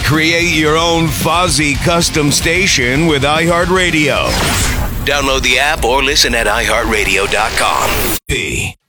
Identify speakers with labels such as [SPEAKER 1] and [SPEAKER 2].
[SPEAKER 1] Create your own Fozzy custom station with iHeartRadio. Download the app or listen at iHeartRadio.com.